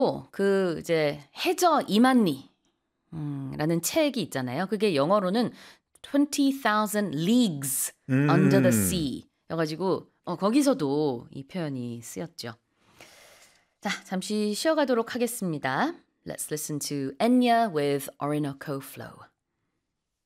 그 이제 해저 2만 리 라는 책이 있잖아요. 그게 영어로는 20,000 leagues under the 음. sea 여가지고 거기서도 이 표현이 쓰였죠. 자, 잠시 쉬어가도록 하겠습니다. Let's listen to Enya with Orinoco Flow.